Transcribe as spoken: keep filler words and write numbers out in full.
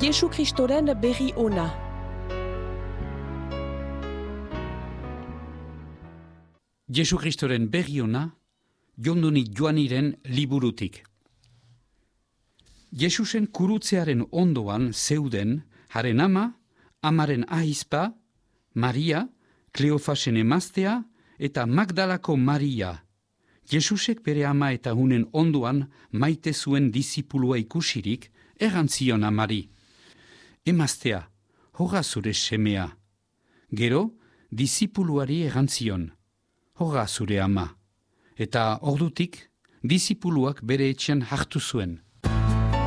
Jesu Kristoren berri ona. Jesu Kristoren berri ona, Jondoni Joaniren liburutik. Jesusen kurutzearen ondoan zeuden, haren ama, amaren ahizpa, Maria, Kleofasen emaztea, eta Magdalako Maria. Jesusek bere ama eta hunen ondoan maite zuen disipulua ikusirik, errantzion amari. Emaztea, hoga zure semea. Gero, disipuluari errantzion. Hoga zure ama. Eta ordutik, disipuluak bere etxean hartu zuen.